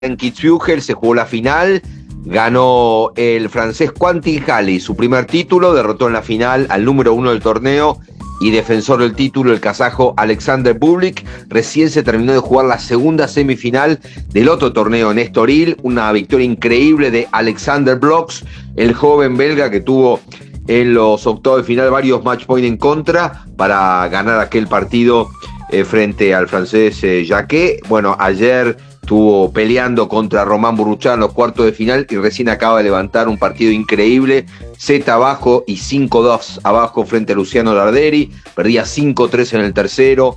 en Kitzbühel se jugó la final, ganó el francés Quentin Haley su primer título, derrotó en la final al número 1 del torneo y defensor del título, el kazajo Alexander Bublik. Recién se terminó de jugar la segunda semifinal del otro torneo en Estoril, una victoria increíble de Alexander Blocks, el joven belga que tuvo en los octavos de final varios match point en contra para ganar aquel partido frente al francés Jacquet. Bueno, ayer estuvo peleando contra Román Burruchaga en los cuartos de final y recién acaba de levantar un partido increíble, set abajo y 5-2 abajo frente a Luciano Darderi, perdía 5-3 en el tercero,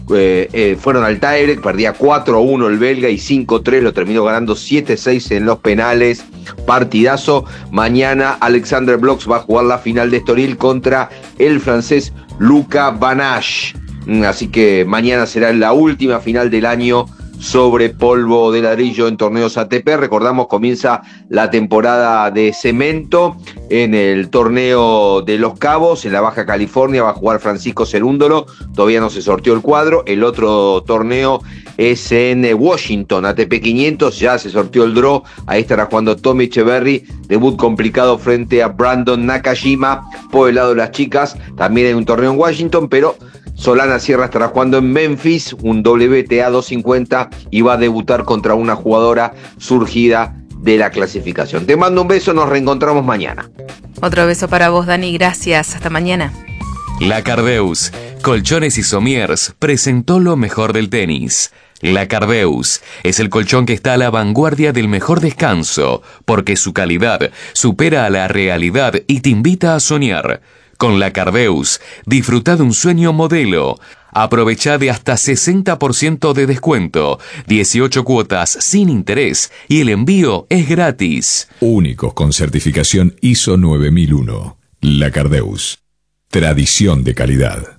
fueron al tiebreak, perdía 4-1 el belga y 5-3 lo terminó ganando 7-6 en los penales, partidazo. Mañana Alexander Blocks va a jugar la final de Estoril contra el francés Luca Banache, así que mañana será la última final del año sobre polvo de ladrillo en torneos ATP. Recordamos, comienza la temporada de cemento en el torneo de Los Cabos, en la Baja California, va a jugar Francisco Cerúndolo, todavía no se sorteó el cuadro. El otro torneo es en Washington, ATP 500, ya se sorteó el draw, ahí estará jugando Tommy Echeverry, debut complicado frente a Brandon Nakajima. Por el lado de las chicas, también hay un torneo en Washington, pero Solana Sierra estará jugando en Memphis, un WTA 250, y va a debutar contra una jugadora surgida de la clasificación. Te mando un beso, nos reencontramos mañana. Otro beso para vos, Dani, gracias, hasta mañana. La Cardeus, Colchones y Somiers, presentó lo mejor del tenis. La Cardeus es el colchón que está a la vanguardia del mejor descanso, porque su calidad supera a la realidad y te invita a soñar. Con la Cardeus, disfruta de un sueño modelo. Aprovecha de hasta 60% de descuento, 18 cuotas sin interés y el envío es gratis. Únicos con certificación ISO 9001. La Cardeus. Tradición de calidad.